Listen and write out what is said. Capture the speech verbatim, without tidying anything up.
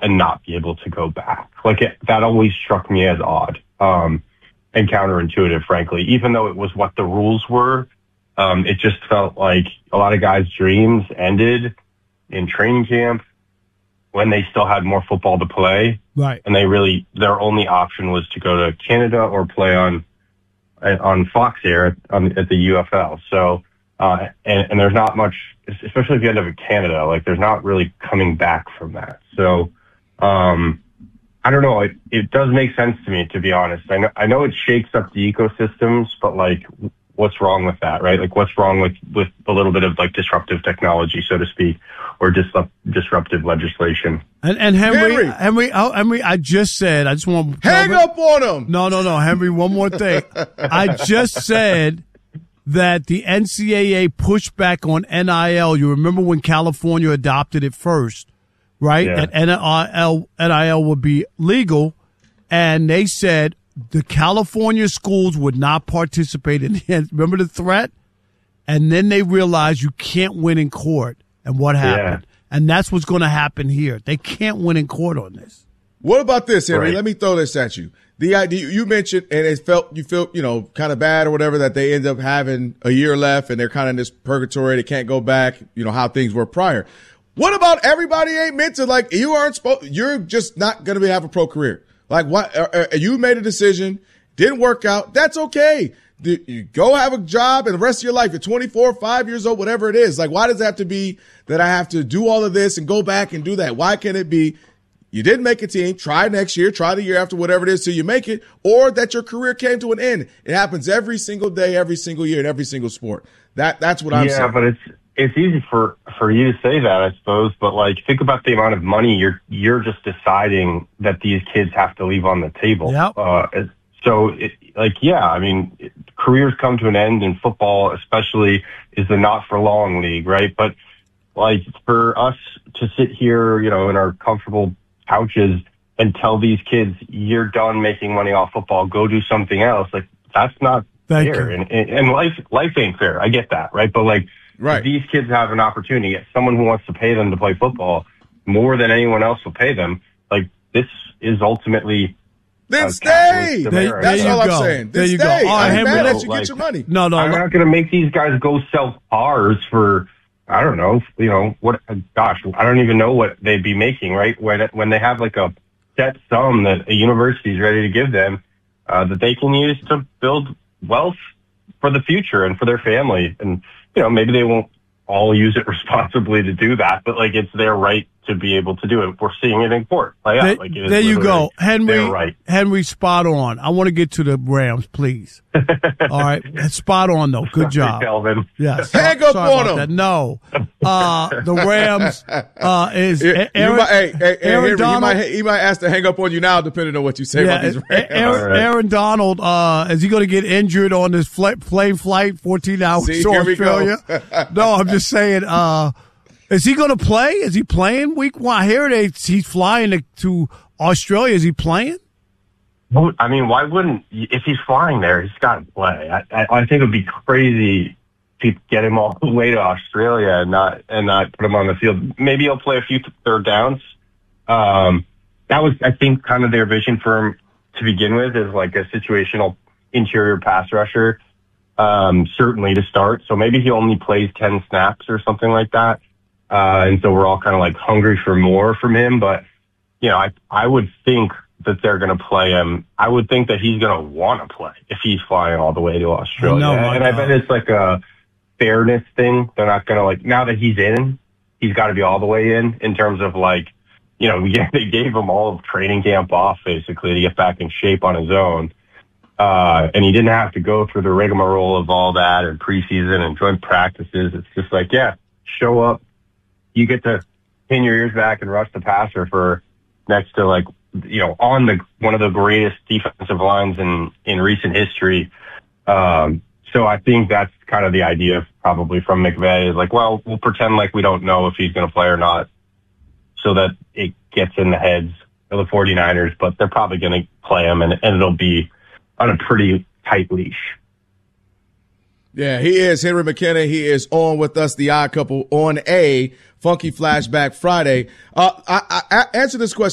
and not be able to go back. Like it, that always struck me as odd um, and counterintuitive, frankly. Even though it was what the rules were, um, it just felt like a lot of guys' dreams ended in training camp when they still had more football to play. Right. And they really, their only option was to go to Canada or play on on Fox here at, at the U F L. So, uh, and, and there's not much, especially if you end up in Canada, like there's not really coming back from that. So, um, I don't know. It, it does make sense to me, to be honest. I know, I know it shakes up the ecosystems, but like, what's wrong with that, right? Like what's wrong with, with a little bit of like disruptive technology, so to speak, or disrupt, disruptive legislation? And, and Henry, Henry, Henry, oh, Henry, I just said, I just want to hang up on him. No, no, no, Henry, one more thing. I just said that the N C double A pushed back on N I L. You remember when California adopted it first, right? Yeah. That N I L, N I L would be legal. And they said the California schools would not participate in it. Remember the threat? And then they realized you can't win in court. And what happened? Yeah. And that's what's going to happen here. They can't win in court on this. What about this, Henry? Right. Let me throw this at you. The idea you mentioned, and it felt you feel you know kind of bad or whatever that they end up having a year left and they're kind of in this purgatory. They can't go back. You know how things were prior. What about everybody ain't meant to, like, you aren't supposed. You're just not going to have a pro career. Like what? Uh, uh, you made a decision, didn't work out. That's okay. The, you go have a job and the rest of your life. You're twenty-four, five years old, whatever it is. Like, why does it have to be that I have to do all of this and go back and do that? Why can't it be you didn't make a team, try next year, try the year after, whatever it is, till you make it, or that your career came to an end? It happens every single day, every single year, in every single sport. That that's what I'm yeah, saying. Yeah, but it's it's easy for for you to say that, I suppose. But like, think about the amount of money you're you're just deciding that these kids have to leave on the table. Yep. Uh, so, it, like, yeah, I mean, it, careers come to an end in football, especially is the not for long league, right? But like, for us to sit here, you know, in our comfortable couches and tell these kids you're done making money off football, go do something else, like, that's not Thank fair. you. And, and life life ain't fair. I get that, right? But like, right. these kids have an opportunity. Someone who wants to pay them to play football more than anyone else will pay them. Like, this is ultimately. Then stay. They, That's all I'm saying. Then there you stay. go. All right, I'm Henry, mad let at you like, get your money. No, no, I'm no. not going to make these guys go sell cars for, I don't know, you know, what, gosh, I don't even know what they'd be making, right? When, when they have like a set sum that a university is ready to give them, uh, that they can use to build wealth for the future and for their family. And, you know, maybe they won't all use it responsibly to do that, but like, it's their right to be able to do it. We're seeing it in court. Like, There, like it there you go. Henry, right. Henry, spot on. I want to get to the Rams, please. All right. Spot on, though. Good job. Calvin. Yes. Hang up Sorry on about him. that. No. Uh, the Rams uh, is You Aaron, might, hey, hey, hey, Aaron Henry, he Donald. might, he might ask to hang up on you now, depending on what you say Yeah, about these Rams. Aaron, right. Aaron Donald, uh, is he going to get injured on this fl- plane flight, fourteen hours See, to here we Australia? No, I'm just saying, uh, is he going to play? Is he playing week one? I hear they, he's flying to, to Australia. Is he playing? Well, I mean, why wouldn't, if he's flying there, he's got to play. I, I, I think it would be crazy to get him all the way to Australia and not, and not put him on the field. Maybe he'll play a few third downs. Um, that was, I think, kind of their vision for him to begin with, is like a situational interior pass rusher, um, certainly to start. So maybe he only plays ten snaps or something like that. Uh, and so we're all kind of like hungry for more from him. But, you know, I, I would think that they're going to play him. I would think that he's going to want to play if he's flying all the way to Australia. No, and I bet it's like a fairness thing. They're not going to, like, now that he's in, he's got to be all the way in, in terms of like, you know, they gave him all of training camp off basically to get back in shape on his own. Uh, and he didn't have to go through the rigmarole of all that and preseason and joint practices. It's just like, yeah, show up. You get to pin your ears back and rush the passer for next to, like, you know, on the one of the greatest defensive lines in, in recent history. Um, so I think that's kind of the idea probably from McVay, is like, well, we'll pretend like we don't know if he's going to play or not, so that it gets in the heads of the 49ers, but they're probably going to play him, and, and it'll be on a pretty tight leash. Yeah, he is Henry McKenna. He is on with us, the Odd Couple, on a Funky Flashback Friday. Uh, I, I, I answer this question.